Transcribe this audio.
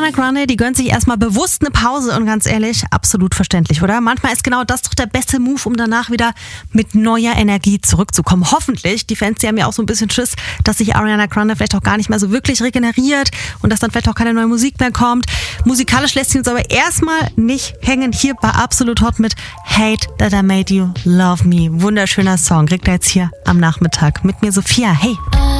Ariana Grande, die gönnt sich erstmal bewusst eine Pause und ganz ehrlich, absolut verständlich, oder? Manchmal ist genau das doch der beste Move, um danach wieder mit neuer Energie zurückzukommen. Hoffentlich. Die Fans, die haben ja auch so ein bisschen Schiss, dass sich Ariana Grande vielleicht auch gar nicht mehr so wirklich regeneriert und dass dann vielleicht auch keine neue Musik mehr kommt. Musikalisch lässt sie uns aber erstmal nicht hängen. Hier bei Absolut Hot mit Hate That I Made You Love Me. Wunderschöner Song. Kriegt er jetzt hier am Nachmittag mit mir Sophia. Hey.